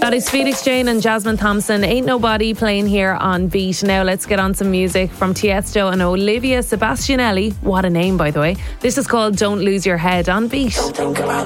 That is Felix Jane and Jasmine Thompson. Ain't Nobody playing here on Beat. Now let's get on some music from Tiesto and Olivia Sebastianelli. What a name, by the way. This is called Don't Lose Your Head on Beat. Don't think about